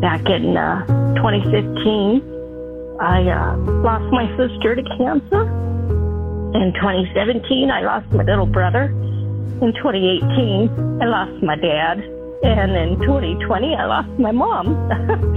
Back in 2015, I lost my sister to cancer. In 2017, I lost my little brother. In 2018, I lost my dad. And in 2020, I lost my mom.